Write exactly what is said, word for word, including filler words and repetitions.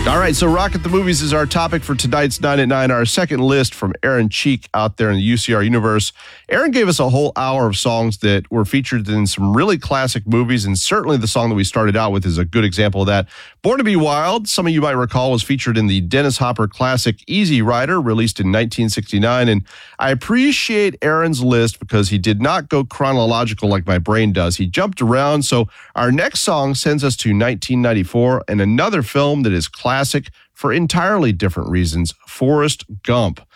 All right, so Rock at the Movies is our topic for tonight's nine at nine, our second list from Aaron Cheek out there in the U C R universe. Aaron gave us a whole hour of songs that were featured in some really classic movies, and certainly the song that we started out with is a good example of that. Born to be Wild, some of you might recall, was featured in the Dennis Hopper classic Easy Rider, released in nineteen sixty-nine, and I appreciate Aaron's list because he did not go chronological like my brain does. He jumped around, so our next song sends us to nineteen ninety-four and another film that is classic for entirely different reasons, Forrest Gump.